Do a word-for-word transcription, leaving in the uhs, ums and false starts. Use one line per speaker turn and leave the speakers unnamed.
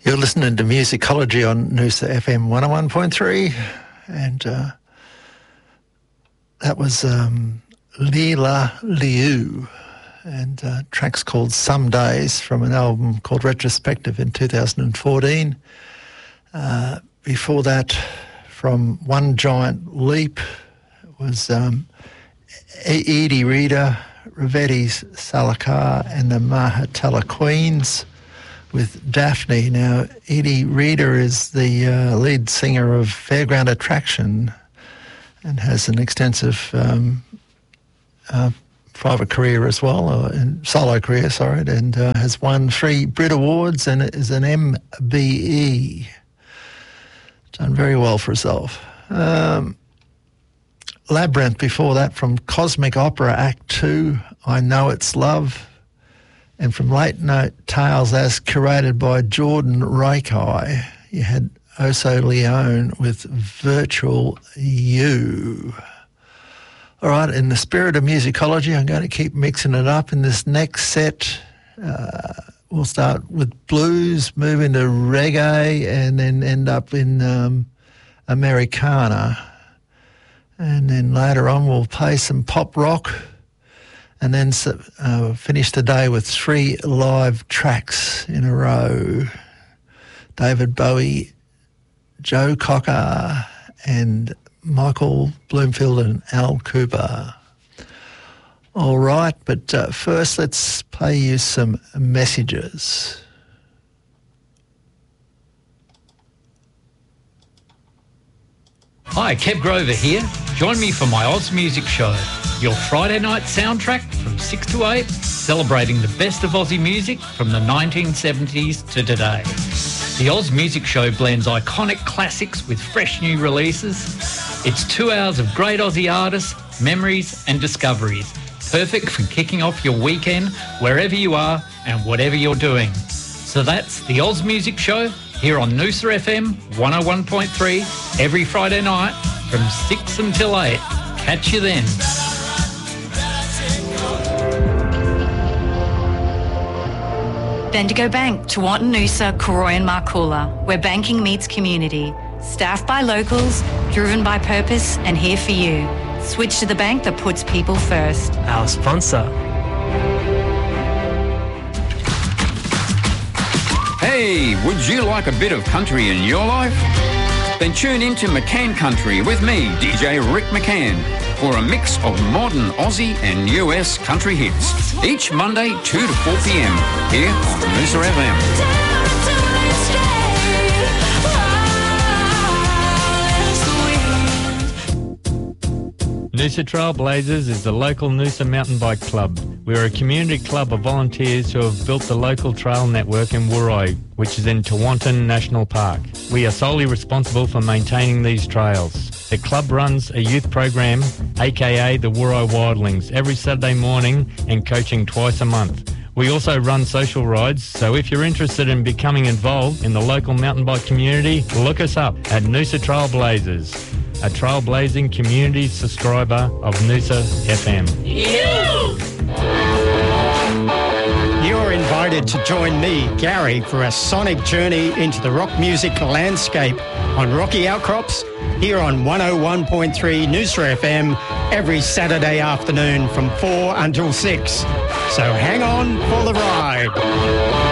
You're listening to Musicology on Noosa F M one oh one point three, and uh, that was um, Leela Liu, and uh, tracks called Some Days from an album called Retrospective in two thousand fourteen. Uh, before that, from One Giant Leap, was um, Edie Reader, Ravetti's Salakar and the Mahatala Queens with Daphne. Now, Edie Reader is the uh, lead singer of Fairground Attraction and has an extensive um, uh, private career as well, or in solo career, sorry, and uh, has won three Brit Awards and is an M B E. Done very well for herself. Um, Labyrinth before that, from Cosmic Opera Act two, I Know It's Love, and from Late Note Tales as curated by Jordan Rakai, you had Oso Leone with Virtual You. All right, in the spirit of musicology, I'm going to keep mixing it up. In this next set, uh, we'll start with blues, move into reggae, and then end up in um, Americana. And then later on, we'll play some pop rock, and then uh, finish the day with three live tracks in a row. David Bowie, Joe Cocker, and Michael Bloomfield and Al Cooper. All right, but uh, first let's play you some messages.
Hi, Kev Grover here. Join me for my Oz Music Show, your Friday night soundtrack from six to eight, celebrating the best of Aussie music from the nineteen seventies to today. The Oz Music Show blends iconic classics with fresh new releases. It's two hours of great Aussie artists, memories and discoveries, perfect for kicking off your weekend wherever you are and whatever you're doing. So that's the Oz Music Show here on Noosa F M one oh one point three every Friday night from six until eight. Catch you then.
Bendigo Bank, Tewantin Noosa, Koroy and Markoola, where banking meets community. Staffed by locals, driven by purpose and here for you. Switch to the bank that puts people first.
Our sponsor.
Hey, would you like a bit of country in your life? Then tune in to McCann Country with me, D J Rick McCann, for a mix of modern Aussie and U S country hits. Each Monday, two to four p.m. here on Noosa F M.
Noosa Trailblazers is the local Noosa mountain bike club. We are a community club of volunteers who have built the local trail network in Wooroi, which is in Tewantin National Park. We are solely responsible for maintaining these trails. The club runs a youth program, aka the Wooroi Wildlings, every Saturday morning and coaching twice a month. We also run social rides, so if you're interested in becoming involved in the local mountain bike community, look us up at Noosa Trailblazers, a trailblazing community subscriber of Noosa F M.
You're invited to join me, Gary, for a sonic journey into the rock music landscape on Rocky Outcrops here on one oh one point three Noosa F M every Saturday afternoon from four until six. So hang on for the ride.